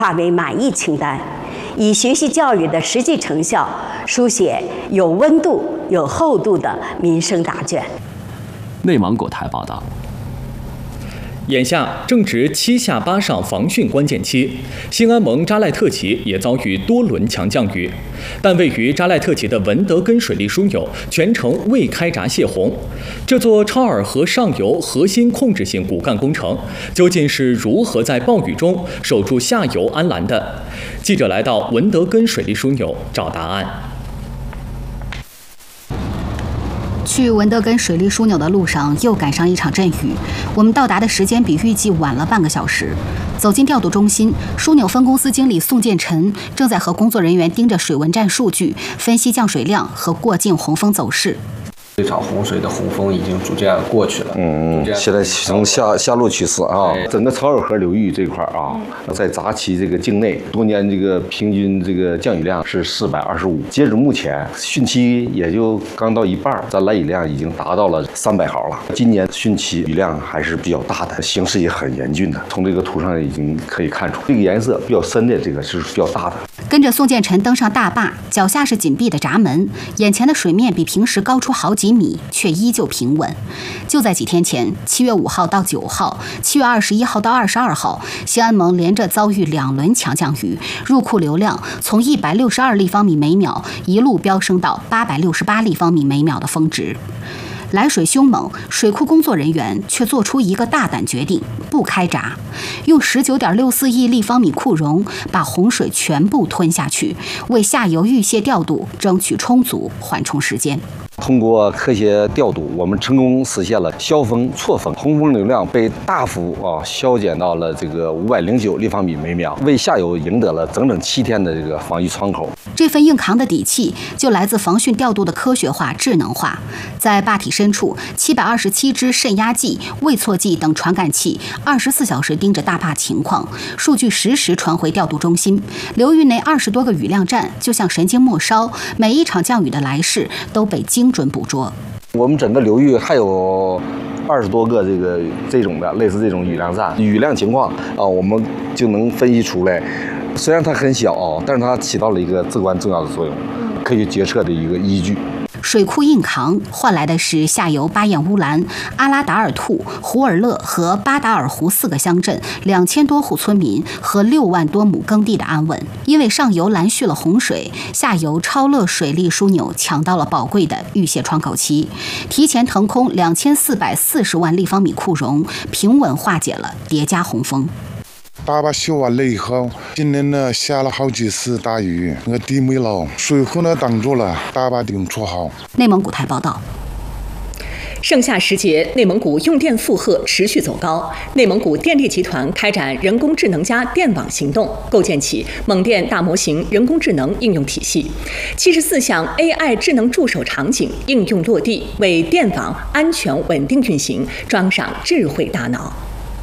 化为满意清单，以学习教育的实际成效书写有温度、有厚度的民生答卷。 内蒙古台报道。 眼下正值7下8上防汛关键期，兴安盟扎赖特旗也遭遇多轮强降雨，但位于扎赖特旗的文德根水利枢纽全程未开闸泄洪。这座超洱河上游核心控制性骨干工程究竟是如何在暴雨中守住下游安澜的？记者来到文德根水利枢纽找答案。 去文德根水利枢纽的路上又赶上一场阵雨，我们到达的时间比预计晚了半个小时。走进调度中心，枢纽分公司经理宋建臣正在和工作人员盯着水文站数据，分析降水量和过境洪峰走势。 这场洪水的洪峰已经逐渐过去了， 现在呈下落趋势啊。整个超洱河流域这块啊，在扎旗这个境内，多年这个平均这个降雨量是425，截止目前汛期也就刚到一半，咱来雨量已经达到了300毫了。今年汛期雨量还是比较大的，形势也很严峻的。从这个图上已经可以看出，这个颜色比较深的这个是比较大的。 跟着宋建臣登上大坝，脚下是紧闭的闸门，眼前的水面比平时高出好几米，却依旧平稳。就在几天前，7月5号到9号，7月21号到22号，兴安盟连着遭遇2轮强降雨，入库流量从162立方米每秒一路飙升到868立方米每秒的峰值。来水凶猛，水库工作人员却做出一个大胆决定，不开闸，用19.64亿立方米库容把洪水全部吞下去，为下游预泄调度争取充足缓冲时间。 通过科学调度，我们成功实现了消峰错峰，洪峰流量被大幅削减到了这个509立方米每秒，为下游赢得了整整7天的这个防御窗口。 这份硬扛的底气就来自防汛调度的科学化、智能化。在坝体深处，727只渗压计、位错计等传感器24小时盯着大坝情况，数据实时传回调度中心。流域内20多个雨量站就像神经末梢，每一场降雨的来势都被精准捕捉。 我们整个流域还有20多个这种的类似这种雨量站，雨量情况我们就能分析出来。虽然它很小但是它起到了一个至关重要的作用，科学决策的一个依据。 水库硬扛换来的是下游巴彦乌兰、阿拉达尔兔、胡尔勒和巴达尔湖4个乡镇2000多户村民和6万多亩耕地的安稳。因为上游拦蓄了洪水，下游超乐水利枢纽抢到了宝贵的预泄窗口期，提前腾空2440万立方米库容，平稳化解了叠加洪峰。 大坝修完了以后，今年呢下了好几次大雨，那个地没漏，水库呢挡住了，大坝顶出好。 内蒙古台报道。 盛夏时节，内蒙古用电负荷持续走高。内蒙古电力集团开展人工智能加电网行动，构建起蒙电大模型人工智能应用体系，74项 AI 智能助手场景应用落地，为电网安全稳定运行装上智慧大脑。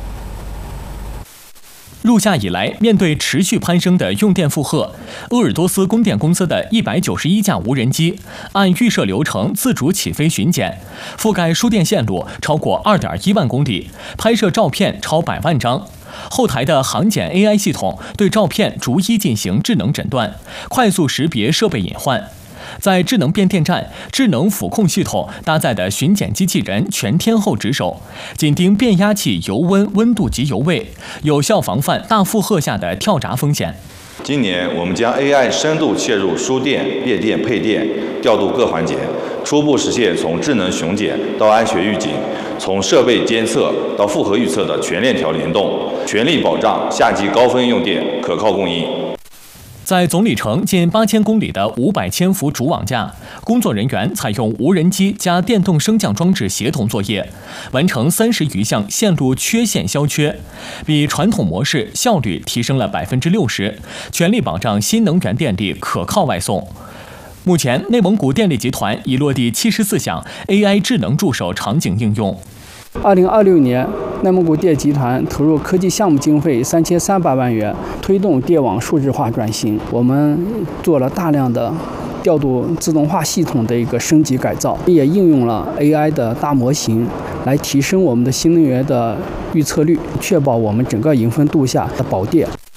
入夏以来，面对持续攀升的用电负荷，鄂尔多斯供电公司的191架无人机按预设流程自主起飞巡检，覆盖输电线路超过2.1万公里，拍摄照片超100万张。后台的航检 AI 系统对照片逐一进行智能诊断，快速识别设备隐患。在智能变电站，智能辅控系统搭载的巡检机器人全天候值守，紧盯变压器油温、温度及油位，有效防范大负荷下的跳闸风险。 今年我们将 AI 深度切入输电、变电、配电、调度各环节，初步实现从智能巡检到安全预警，从设备监测到负荷预测的全链条联动，全力保障夏季高峰用电可靠供应。 在总里程近8000公里的500千伏主网架，工作人员采用无人机加电动升降装置协同作业，完成30余项线路缺陷消缺，比传统模式效率提升了60%，全力保障新能源电力可靠外送。目前，内蒙古电力集团已落地74项 AI 智能助手场景应用。 2026年，内蒙古电集团投入科技项目经费3300万元，推动电网数字化转型。我们做了大量的调度自动化系统的一个升级改造，也应用了 AI 的大模型来提升我们的新能源的预测率，确保我们整个迎峰度夏的保电。